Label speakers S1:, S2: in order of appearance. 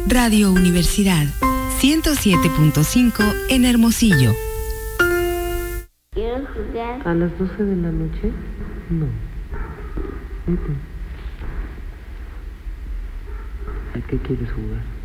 S1: Radio Universidad 107.5 en Hermosillo.
S2: Quiero jugar.
S3: ¿A las 12 de la noche? No. ¿A qué quieres jugar?